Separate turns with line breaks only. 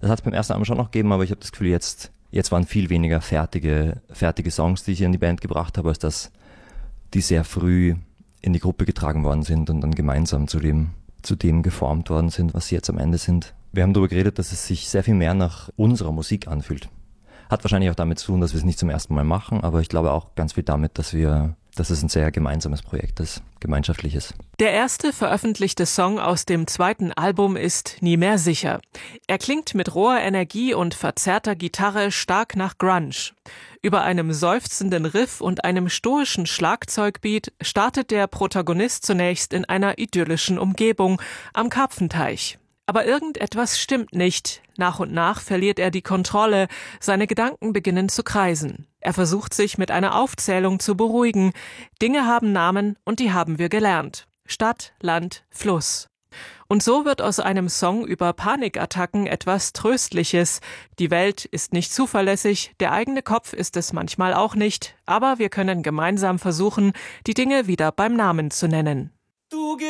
Das hat es beim ersten Album schon noch gegeben, aber ich habe das Gefühl, jetzt waren viel weniger fertige Songs, die ich in die Band gebracht habe, als dass die sehr früh in die Gruppe getragen worden sind und dann gemeinsam zu dem geformt worden sind, was sie jetzt am Ende sind. Wir haben darüber geredet, dass es sich sehr viel mehr nach unserer Musik anfühlt. Hat wahrscheinlich auch damit zu tun, dass wir es nicht zum ersten Mal machen, aber ich glaube auch ganz viel damit, dass es ein sehr gemeinsames Projekt ist, gemeinschaftliches.
Der erste veröffentlichte Song aus dem zweiten Album ist Nie mehr sicher. Er klingt mit roher Energie und verzerrter Gitarre stark nach Grunge. Über einem seufzenden Riff und einem stoischen Schlagzeugbeat startet der Protagonist zunächst in einer idyllischen Umgebung am Karpfenteich. Aber irgendetwas stimmt nicht. Nach und nach verliert er die Kontrolle. Seine Gedanken beginnen zu kreisen. Er versucht sich mit einer Aufzählung zu beruhigen. Dinge haben Namen und die haben wir gelernt. Stadt, Land, Fluss. Und so wird aus einem Song über Panikattacken etwas Tröstliches. Die Welt ist nicht zuverlässig, der eigene Kopf ist es manchmal auch nicht, aber wir können gemeinsam versuchen, die Dinge wieder beim Namen zu nennen.